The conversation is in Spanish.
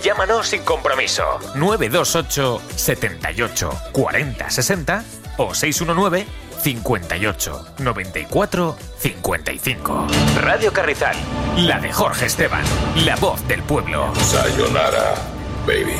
Llámanos sin compromiso. 928 78 40 60 o 619 58 94 55. Radio Carrizal, la de Jorge Esteban, la voz del pueblo. Sayonara, baby.